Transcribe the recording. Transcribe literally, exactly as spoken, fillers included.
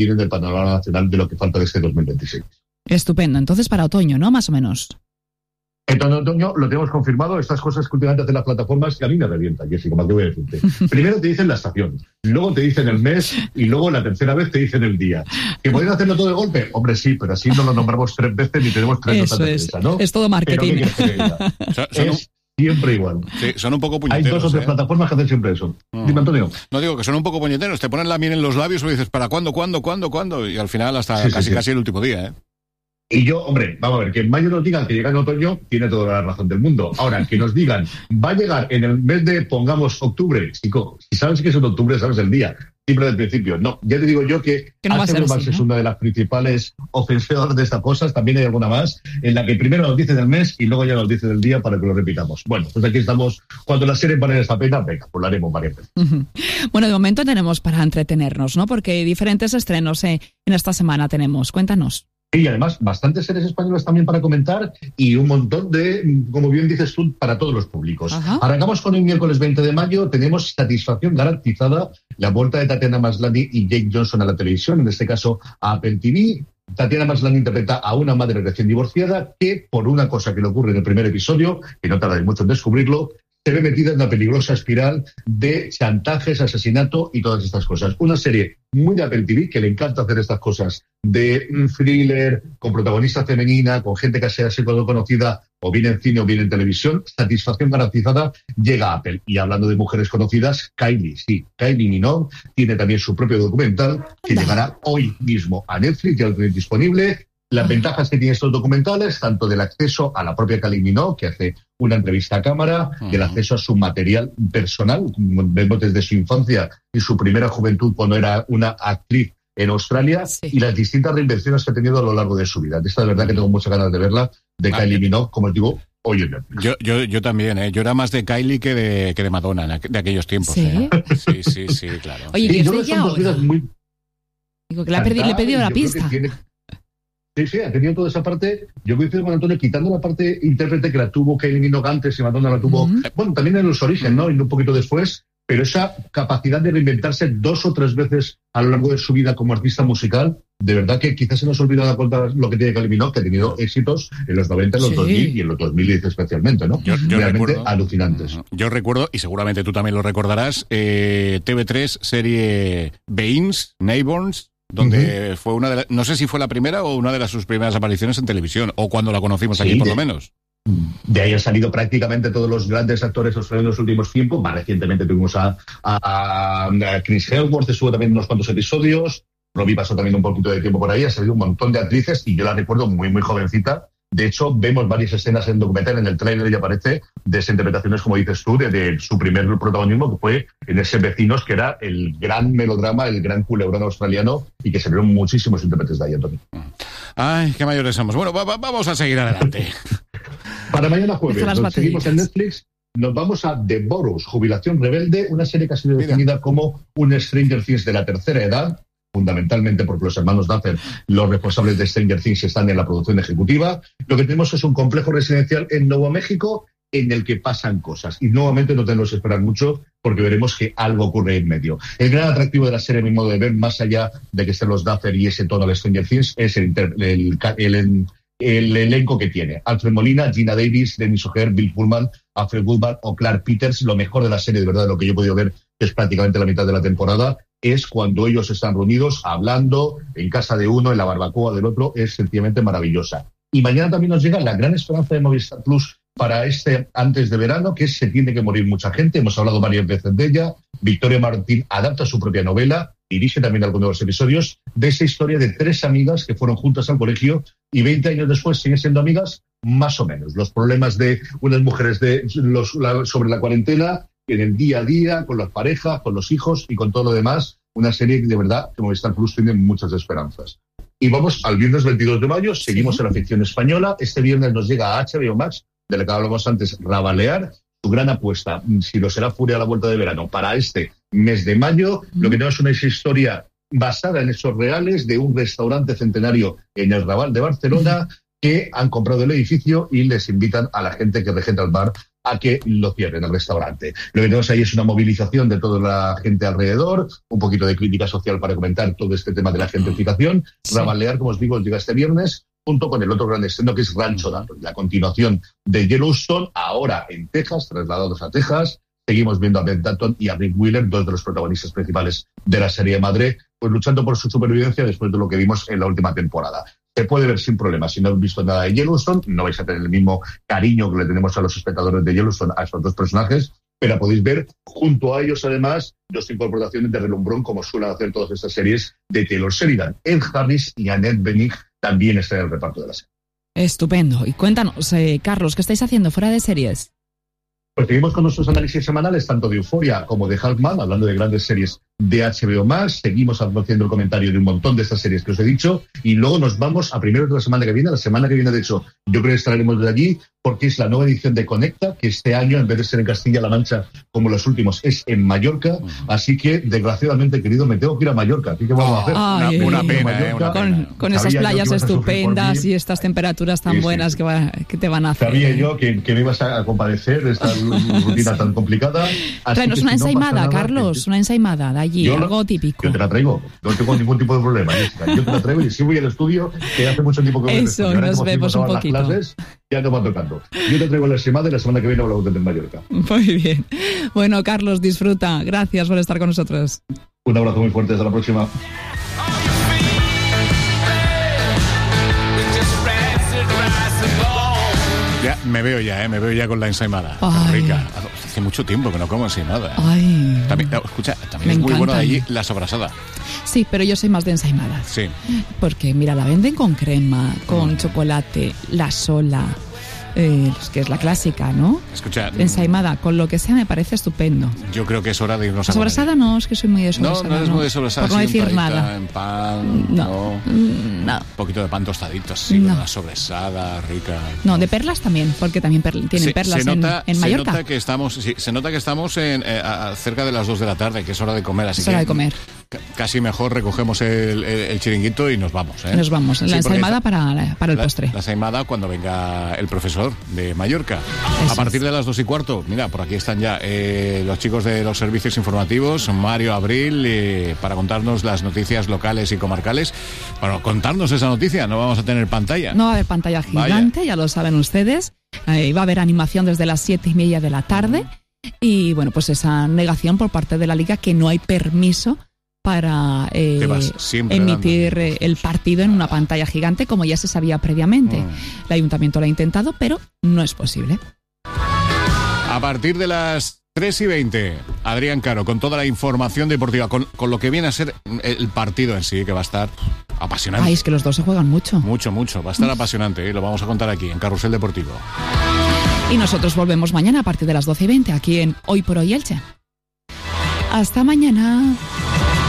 tienen del panorama nacional de lo que falta de este dos mil veintiséis. Estupendo. Entonces para otoño, ¿no? Más o menos. En otoño lo tenemos confirmado, estas cosas que últimamente hacen las plataformas que a mí me revientan, Jessica, ¿qué voy a decirte? Primero te dicen la estación, luego te dicen el mes y luego la tercera vez te dicen el día. ¿Que pueden hacerlo todo de golpe? Hombre, sí, pero así no lo nombramos tres veces ni tenemos tres notas de prensa, ¿no? Es todo marketing. Es siempre igual. Sí, son un poco puñeteros. Hay dos o tres ¿eh? plataformas que hacen siempre eso. No. Dime, Antonio. No digo que son un poco puñeteros, te ponen la miel en los labios y dices, ¿para cuándo, cuándo, cuándo, cuándo? Y al final hasta sí, casi sí, sí. casi el último día, ¿eh? Y yo, hombre, vamos a ver, que en mayo nos digan que llega en otoño, tiene toda la razón del mundo. Ahora, que nos digan, va a llegar en el mes de, pongamos, octubre. Chico, si sabes que es en octubre, sabes el día. Siempre del principio. No, ya te digo yo que, que no H B O Max así, es ¿no? una de las principales ofensoras de estas cosas. También hay alguna más, en la que primero nos dicen el mes y luego ya nos dicen el día para que lo repitamos. Bueno, pues aquí estamos. Cuando la serie vale esta pena, venga, pues lo haremos varias veces. Uh-huh. Bueno, de momento tenemos para entretenernos, ¿no? Porque diferentes estrenos eh, en esta semana tenemos. Cuéntanos. Y además, bastantes series españolas también para comentar y un montón de, como bien dices tú, para todos los públicos. Ajá. Arrancamos con el miércoles veinte de mayo, tenemos satisfacción garantizada, la vuelta de Tatiana Maslany y Jake Johnson a la televisión, en este caso a Apple T V. Tatiana Maslany interpreta a una madre recién divorciada que, por una cosa que le ocurre en el primer episodio, que no tarda mucho en descubrirlo, se ve metida en una peligrosa espiral de chantajes, asesinato y todas estas cosas. Una serie muy de Apple T V que le encanta hacer estas cosas de un thriller con protagonista femenina, con gente que sea sido conocida o bien en cine o bien en televisión. Satisfacción garantizada, llega a Apple. Y hablando de mujeres conocidas, Kylie, sí, Kylie Minogue tiene también su propio documental que Anda. llegará hoy mismo a Netflix, ya lo tenéis disponible. Las ventajas que tienen estos documentales, tanto del acceso a la propia Kylie Minogue, que hace una entrevista a cámara, uh-huh. del acceso a su material personal, vemos desde su infancia y su primera juventud cuando era una actriz en Australia, sí. y las distintas reinvenciones que ha tenido a lo largo de su vida. Esta es verdad que tengo muchas ganas de verla, de ah, Kylie Minogue, como os digo, hoy en Netflix. Yo, yo, yo también, ¿eh? Yo era más de Kylie que de, que de Madonna, de aquellos tiempos. ¿Sí? ¿eh? Sí, sí, sí, claro. Oye, sí, ¿qué es ella ahora? Muy... Digo, que le, perdi- le he pedido la pista. Sí, sí, ha tenido toda esa parte. Yo coincido con Antonio, quitando la parte intérprete que la tuvo Kylie Minogue antes y Madonna la tuvo, uh-huh. bueno, también en los orígenes, ¿no? Y un poquito después, pero esa capacidad de reinventarse dos o tres veces a lo largo de su vida como artista musical, de verdad que quizás se nos olvida de contar lo que tiene Kylie Minogue, que ha tenido éxitos en los noventa, en los sí. dos mil y en los dos mil diez especialmente, ¿no? Yo, yo Realmente recuerdo, alucinantes. Yo recuerdo, y seguramente tú también lo recordarás, eh, T V tres, serie Veïns, Neighbors, donde uh-huh. fue una de las, no sé si fue la primera o una de las sus primeras apariciones en televisión, o cuando la conocimos sí, aquí por de, lo menos. De ahí han salido prácticamente todos los grandes actores australianos en los últimos tiempos. Más recientemente tuvimos a, a, a Chris Hemsworth, estuvo también unos cuantos episodios. Robbie pasó también un poquito de tiempo por ahí, ha salido un montón de actrices y yo la recuerdo muy, muy jovencita. De hecho, vemos varias escenas en el documental, en el tráiler ya aparece, de esas interpretaciones, como dices tú, de, de su primer protagonismo, que fue en ese Vecinos, que era el gran melodrama, el gran culebrón australiano, y que se vieron muchísimos intérpretes de ahí, Antonio. Ay, qué mayores somos. Bueno, va, va, vamos a seguir adelante. Para mañana jueves, nos seguimos en Netflix. Nos vamos a The Boroughs, Jubilación Rebelde, una serie que ha sido definida Mira. como un Stranger Things de la tercera edad, fundamentalmente porque los hermanos Duffer, los responsables de Stranger Things, están en la producción ejecutiva. Lo que tenemos es un complejo residencial en Nuevo México en el que pasan cosas. Y nuevamente no tenemos que esperar mucho porque veremos que algo ocurre en medio. El gran atractivo de la serie, a mi modo de ver, más allá de que estén los Duffer y ese tono de Stranger Things, es el, el, el, el, el elenco que tiene. Alfred Molina, Gina Davis, Dennis O'Hare, Bill Pullman, Alfred Woodward o Clark Peters. Lo mejor de la serie, de verdad, lo que yo he podido ver, que es prácticamente la mitad de la temporada, es cuando ellos están reunidos, hablando, en casa de uno, en la barbacoa del otro, es sencillamente maravillosa. Y mañana también nos llega la gran esperanza de Movistar Plus para este antes de verano, que es Se tiene que morir mucha gente. Hemos hablado varias veces de ella. Victoria Martín adapta su propia novela, dirige también algunos de los episodios, de esa historia de tres amigas que fueron juntas al colegio y veinte años después siguen siendo amigas, más o menos. Los problemas de unas mujeres de los, la, sobre la cuarentena, en el día a día, con las parejas, con los hijos y con todo lo demás. Una serie que de verdad que Movistar Plus tiene muchas esperanzas. Y vamos al viernes veintidós de mayo, seguimos ¿Sí? en la ficción española. Este viernes nos llega a H B O Max, de la que hablábamos antes, Rabalear, su gran apuesta, si lo será Furia a la vuelta de verano, para este mes de mayo. Mm. Lo que tenemos es una historia basada en hechos reales de un restaurante centenario en el Raval de Barcelona, mm. que han comprado el edificio y les invitan a la gente que regenta el bar a que lo cierren el restaurante. Lo que tenemos ahí es una movilización de toda la gente alrededor, un poquito de crítica social para comentar todo este tema de la gentrificación. Sí. Raval, como os digo, llega este viernes, junto con el otro gran estreno que es Rancho Down, la continuación de Yellowstone, ahora en Texas, trasladados a Texas. Seguimos viendo a Ben Dutton y a Rick Wheeler, dos de los protagonistas principales de la serie madre, pues luchando por su supervivencia después de lo que vimos en la última temporada. Se puede ver sin problema. Si no habéis visto nada de Yellowstone, no vais a tener el mismo cariño que le tenemos a los espectadores de Yellowstone a estos dos personajes, pero podéis ver junto a ellos, además, dos incorporaciones de relumbrón, como suelen hacer todas estas series de Taylor Sheridan. Ed Harris y Annette Bening también están en el reparto de la serie. Estupendo. Y cuéntanos, eh, Carlos, ¿qué estáis haciendo fuera de series? Pues seguimos con nuestros análisis semanales, tanto de Euphoria como de Halfman, hablando de grandes series de H B O Max. Seguimos haciendo el comentario de un montón de estas series que os he dicho. Y luego nos vamos a primeros de la semana que viene. La semana que viene, de hecho, yo creo que estaremos de allí, porque es la nueva edición de Conecta, que este año, en vez de ser en Castilla-La Mancha, como los últimos, es en Mallorca. Así que, desgraciadamente, querido, me tengo que ir a Mallorca. ¿Qué vamos a hacer? Ay, una, una pena, Mallorca, eh, una con, pena. con esas playas estupendas y estas temperaturas tan sí, sí, buenas sí. Que, va, que te van a hacer. Sabía yo que, que me ibas a compadecer de esta rutina tan complicada. Tráenos una si no ensaimada, nada, Carlos, que... una ensaimada de allí, yo, algo típico. Yo te la traigo, no tengo ningún tipo de problema, Jessica. Yo te la traigo y si voy al estudio, que hace mucho tiempo que voy Eso, al estudio. nos vemos un poquito. Las clases, ya nos va tocando. Yo te traigo la ensaimada y la semana que viene hablamos de Mallorca. Muy bien. Bueno, Carlos, disfruta. Gracias por estar con nosotros. Un abrazo muy fuerte, hasta la próxima. Ya, me veo ya, ¿eh? me veo ya con la ensaimada. Ay. Rica. Hace mucho tiempo que no como ensaimada. Ay. También, no, escucha, también Me es muy bueno de encantan. allí la sobrasada. Sí, pero yo soy más de ensaimadas. Sí. Porque, mira, la venden con crema, con chocolate, la sola, eh, que es la clásica, ¿no? Escucha. Ensaimada, con lo que sea me parece estupendo. Yo creo que es hora de irnos a Sobrasada no, es que soy muy de sobrasada. No, no eres muy de sobrasada. Por no sí, decir untadita nada. En pan, No, no. no. Un poquito de pan tostadito, así, No. una sobrasada rica. No, de perlas también, porque también per- tienen Se- perlas se nota, en, en Mallorca. Se nota que estamos, sí, se nota que estamos en, eh, a- a cerca de las dos de la tarde, que es hora de comer, así Es hora que de comer. ca- casi mejor recogemos el, el- el chiringuito y nos vamos. ¿eh? Nos vamos. Sí, La porque ensaimada esta- para, la- para el la, postre. La ensaimada cuando venga el profesor de Mallorca. Eso a partir es. de las dos y cuarto, mira, por aquí están ya eh, los chicos de los servicios informativos, Mario Abril, eh, para contarnos las noticias locales y comarcales. Bueno, contarnos esa noticia, no vamos a tener pantalla. No va a haber pantalla gigante, Vaya. ya lo saben ustedes. Eh, va a haber animación desde las siete y media de la tarde. Y bueno, pues esa negación por parte de la Liga que no hay permiso para eh, Te vas siempre emitir dando. eh, el partido en una pantalla gigante, como ya se sabía previamente. Mm. El ayuntamiento lo ha intentado, pero no es posible. A partir de las tres y veinte, Adrián Caro, con toda la información deportiva, con, con lo que viene a ser el partido en sí, que va a estar apasionante. Ay, es que los dos se juegan mucho. Mucho, mucho. Va a estar apasionante, ¿eh? Lo vamos a contar aquí, en Carrusel Deportivo. Y nosotros volvemos mañana a partir de las doce y veinte, aquí en Hoy por Hoy Elche. Hasta mañana.